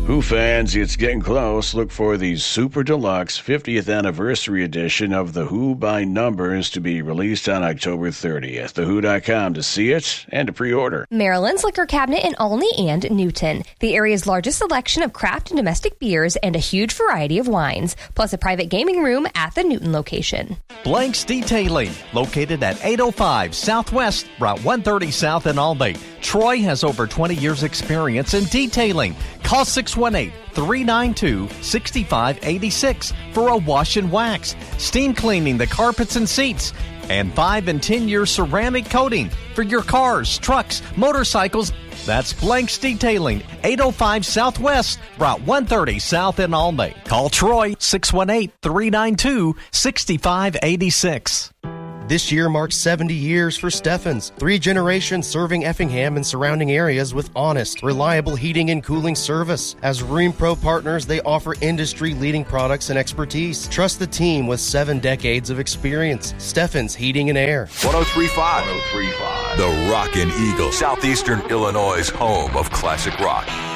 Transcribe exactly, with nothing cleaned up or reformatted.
Who fans, it's getting close. Look for the Super Deluxe fiftieth Anniversary Edition of The Who by Numbers to be released on October thirtieth. the who dot com to see it and to pre-order. Maryland's Liquor Cabinet in Olney and Newton. The area's largest selection of craft and domestic beers and a huge variety of wines, plus a private gaming room at the Newton location. Blanks Detailing, located at eight oh five Southwest, Route one thirty South in Albany. Troy has over twenty years experience in detailing. Call six one eight, three nine two, six five eight six for a wash and wax, steam cleaning the carpets and seats, and five and ten year ceramic coating for your cars, trucks, motorcycles. That's Blanks Detailing, eight oh five Southwest, Route one thirty South in Albany. Call Troy, six one eight, three nine two, six five eight six. This year marks seventy years for Steffens. Three generations serving Effingham and surrounding areas with honest, reliable heating and cooling service. As Rheem Pro partners, they offer industry-leading products and expertise. Trust the team with seven decades of experience. Steffens Heating and Air. one oh three point five. one oh three point five. The Rockin' Eagle, Southeastern Illinois' home of classic rock.